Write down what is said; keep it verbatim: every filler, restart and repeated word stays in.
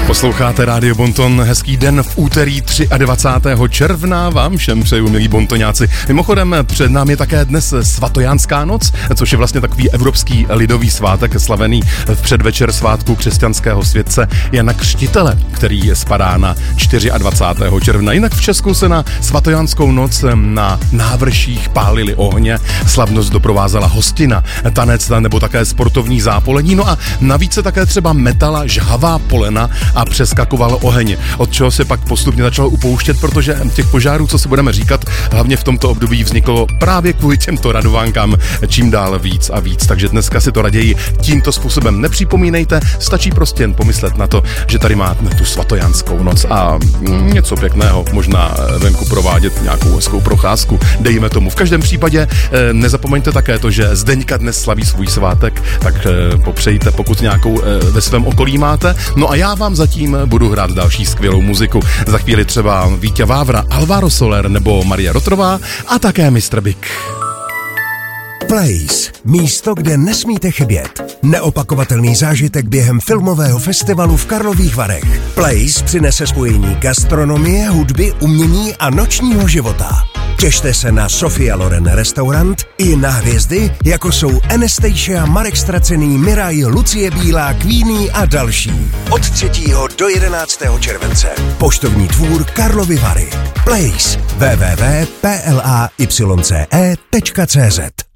Posloucháte Rádio Bonton, hezký den v úterý dvacátého třetího června, vám všem přeju, milí bontoňáci. Mimochodem, před námi je také dnes Svatojánská noc, což je vlastně takový evropský lidový svátek, slavený v předvečer svátku křesťanského světce Jana Křtitele, který spadá na dvacátého čtvrtého června. Jinak v Česku se na Svatojánskou noc na návrších pálili ohně, slavnost doprovázela hostina, tanec nebo také sportovní zápolení, no a navíc se také třeba metala žhavá polena a přeskakoval oheň, od čeho se pak postupně začalo upouštět, protože těch požárů, co si budeme říkat, hlavně v tomto období vzniklo právě kvůli těmto radovánkám čím dál víc a víc. Takže dneska si to raději tímto způsobem nepřipomínejte, stačí prostě jen pomyslet na to, že tady máte tu svatojánskou noc a něco pěkného, možná venku provádět nějakou hezkou procházku, dejme tomu. V každém případě nezapomeňte také to, že Zdeňka dnes slaví svůj svátek, tak popřejte, pokud nějakou ve svém okolí máte. No a já vám zatím budu hrát další skvělou muziku. Za chvíli třeba Víťa Vávra, Alvaro Soler nebo Maria Rotrová a také mistr Big. Place. Místo, kde nesmíte chybět. Neopakovatelný zážitek během filmového festivalu v Karlových Varech. Place přinese spojení gastronomie, hudby, umění a nočního života. Těšte se na Sofia Loren restaurant i na hvězdy, jako jsou Anastasia, Marek Stracený, Miraj, Lucie Bílá, Queenie a další. Od třetího do jedenáctého července. Poštovní dvůr Karlovy Vary. Place. w w w tečka p l a y c e tečka c z